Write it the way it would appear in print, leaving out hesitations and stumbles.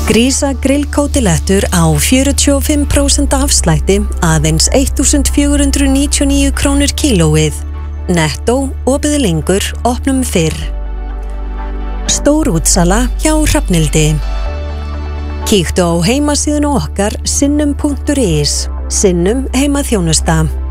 Grísa grillkótilettur á 45% afslætti, aðeins 1.499 krónur kílóið. Nettó, opið lengur, opnum fyrr. Stórútsala hjá Hrafnhildi. Kíktu á heimasíðuna okkar sinnum.is. Sinnum heimaþjónusta.